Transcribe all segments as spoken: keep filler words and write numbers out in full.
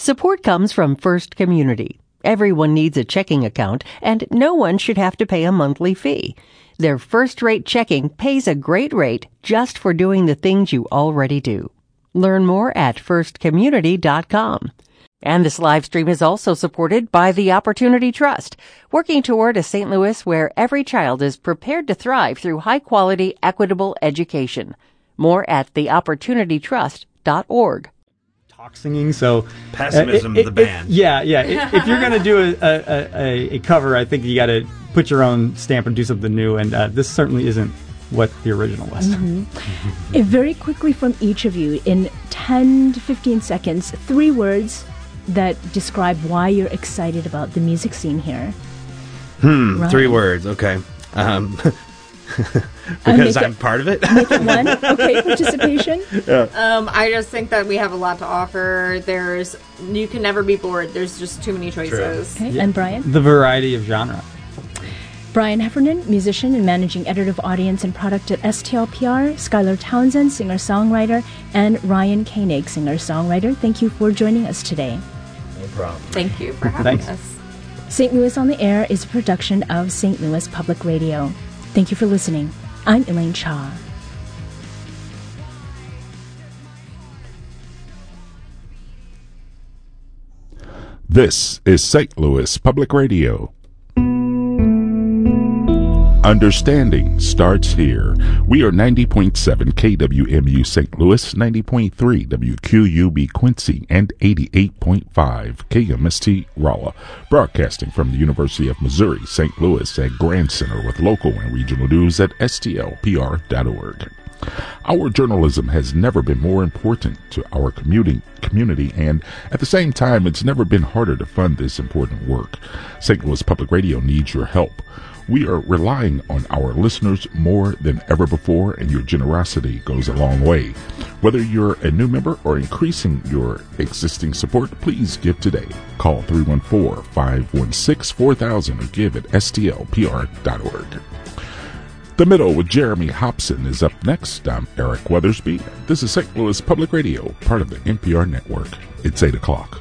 Support comes from First Community. Everyone needs a checking account, and no one should have to pay a monthly fee. Their first-rate checking pays a great rate just for doing the things you already do. Learn more at first community dot com. And this live stream is also supported by the Opportunity Trust, working toward a Saint Louis where every child is prepared to thrive through high-quality, equitable education. More at the opportunity trust dot org. Talk singing, so Pessimism, uh, it, the it, band. It, yeah, yeah. If, if you're going to do a, a, a, a cover, I think you got to put your own stamp and do something new, and uh, this certainly isn't what the original was. Mm-hmm. uh, very quickly from each of you, in ten to fifteen seconds, three words that describe why you're excited about the music scene here. Hmm, Right. Three words, okay. Um, because I'm it, part of it? Make it one. Okay, participation. Yeah. Um, I just think that we have a lot to offer. There's, you can never be bored. There's just too many choices. Okay, yeah. And Brian? The variety of genre. Brian Heffernan, musician and managing editor of audience and product at S T L P R, Skylar Townsend, singer-songwriter, and Ryan Koenig, singer-songwriter. Thank you for joining us today. No problem. Thank you for having Thanks. us. Saint Louis on the Air is a production of Saint Louis Public Radio. Thank you for listening. I'm Elaine Cha. This is Saint Louis Public Radio. Understanding starts here. We are ninety point seven K W M U Saint Louis, ninety point three W Q U B Quincy, and eighty-eight point five K M S T Rolla, broadcasting from the University of Missouri, Saint Louis at Grand Center with local and regional news at S T L P R dot org. Our journalism has never been more important to our commuting community, and at the same time, it's never been harder to fund this important work. Saint Louis Public Radio needs your help. We are relying on our listeners more than ever before, and your generosity goes a long way. Whether you're a new member or increasing your existing support, please give today. Call three one four, five one six, four thousand or give at S T L P R dot org. The Middle with Jeremy Hobson is up next. I'm Eric Weathersby. This is Saint Louis Public Radio, part of the N P R network. It's eight o'clock.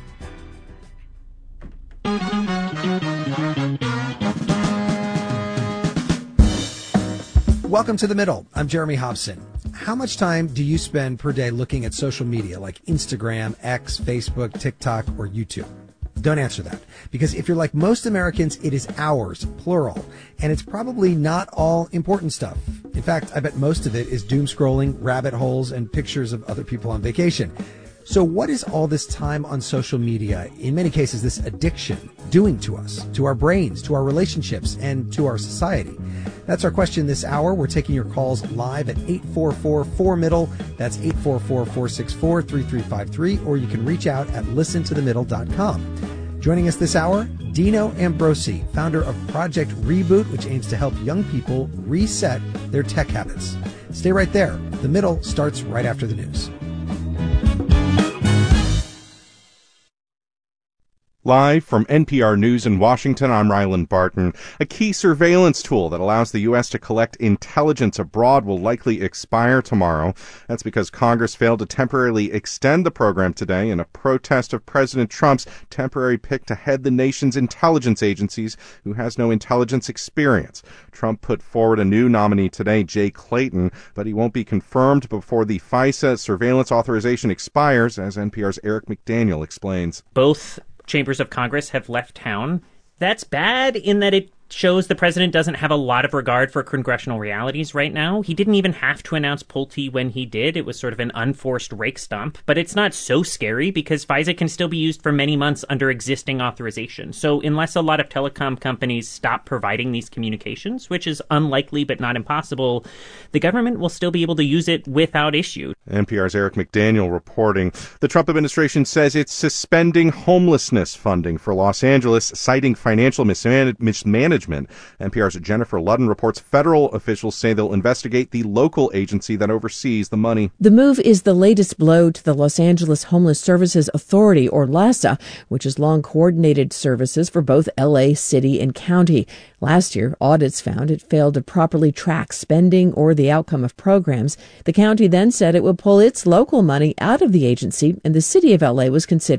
Welcome to The Middle. I'm Jeremy Hobson. How much time do you spend per day looking at social media like Instagram, X, Facebook, TikTok, or YouTube? Don't answer that, because if you're like most Americans, it is hours, plural, and it's probably not all important stuff. In fact, I bet most of it is doom scrolling, rabbit holes, and pictures of other people on vacation. So what is all this time on social media, in many cases this addiction, doing to us, to our brains, to our relationships, and to our society? That's our question this hour. We're taking your calls live at eight four four, four middle. That's eight four four, four six four, three three five three, or you can reach out at listen to the middle dot com. Joining us this hour, Dino Ambrosi, founder of Project Reboot, which aims to help young people reset their tech habits. Stay right there. The Middle starts right after the news. Live from N P R News in Washington, I'm Ryland Barton. A key surveillance tool that allows the U S to collect intelligence abroad will likely expire tomorrow. That's because Congress failed to temporarily extend the program today in a protest of President Trump's temporary pick to head the nation's intelligence agencies, who has no intelligence experience. Trump put forward a new nominee today, Jay Clayton, but he won't be confirmed before the FISA surveillance authorization expires, as N P R's Eric McDaniel explains. Both chambers of Congress have left town. That's bad in that it shows the president doesn't have a lot of regard for congressional realities right now. He didn't even have to announce Pulte when he did. It was sort of an unforced rake stomp. But it's not so scary because FISA can still be used for many months under existing authorization. So unless a lot of telecom companies stop providing these communications, which is unlikely but not impossible, the government will still be able to use it without issue. N P R's Eric McDaniel reporting. The Trump administration says it's suspending homelessness funding for Los Angeles, citing financial misman- mismanagement. N P R's Jennifer Ludden reports federal officials say they'll investigate the local agency that oversees the money. The move is the latest blow to the Los Angeles Homeless Services Authority, or LAHSA, which has long coordinated services for both L A City and county. Last year, audits found it failed to properly track spending or the outcome of programs. The county then said it would pull its local money out of the agency, and the city of L A was considering